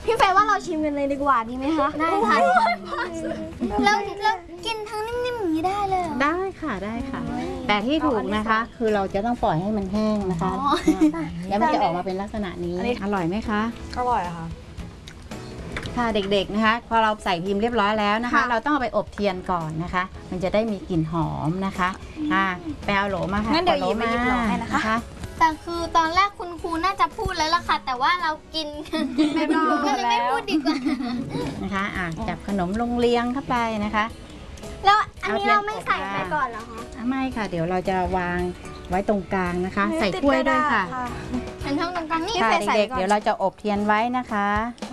พี่เฟย์ว่าเราชิมกันเลยดีกว่าดีไหมคะได้ค่ะแล้วกินทั้งนิ่มๆอย่างนี้ได้เลยได้ค่ะได้ค่ะ แต่ที่ถูกนะคะคือเราจะต้องปล่อยให้มันแห้งนะคะแล้วมันจะออกมาเป็นลักษณะนี้อร่อยไหมคะอร่อยค่ะค่ะเด็กๆนะคะพอเราใส่พิมพ์เรียบร้อยแล้วนะคะ เราต้องเอาไปอบเทียนก่อนนะคะ มันจะได้มีกลิ่นหอมนะคะไปเอาโหลมาค่ะงั้นเดี๋ยวหยิบไปหยิบโหลให้นะคะแต่คือตอนแรกคุณครูน่าจะพูดแล้วล่ะค่ะแต่ว่าเรากินไม่พูดก็เลยไม่พูดดีกว่านะคะจับขนมลงเรียงเข้าไปนะคะแล้วอันนี้เราไม่ใส่ไปก่อนเหรอคะไม่ค่ะเดี๋ยวเราจะวางไว้ตรงกลางนะคะใส่ถ้วยด้วยค่ะเป็นช่องตรงกลางนี่เด็กๆเดี๋ยวเราจะอบเทียนไว้นะคะ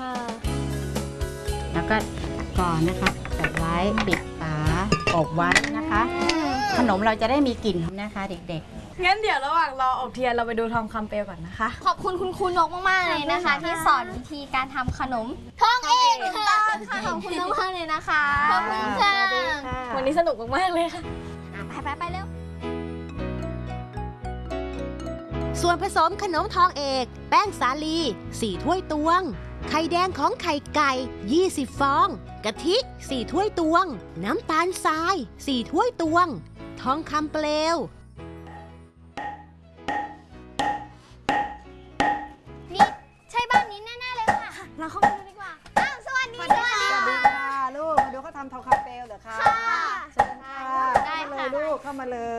แล้วก็ก่อนนะคะจัดไว้ปิดฝาอบไว้นะคะขนมเราจะได้มีกลิ่นนะคะเด็กๆงั้นเดี๋ยวระหว่างรออบเทียนเราไปดูทองคำเปลวก่อนนะคะขอบคุณคุณครูนกมากๆเลยนะคะที่สอนวิธีการทำขนมทองเองค่ะขอบคุณมากเลยนะคะขอบคุณค่ะวันนี้สนุกมากๆเลยค่ะไปเร็วส่วนผสมขนมทองเอกแป้งสาลี4 ถ้วยตวงไข่แดงของไข่ไก่20 ฟองกะทิ4 ถ้วยตวงน้ำตาลทราย4 ถ้วยตวงทองคำเปลวนี่ใช่บ้านนี้แน่ๆเลยค่ะเราเข้าไปดูดีกว่าอ้าวสวัสดีค่ะลูกมาดูเขาทำทองคำเปลวเหรอคะค่ะเชิญค่ะได้ค่ะลูกเข้ามาเลย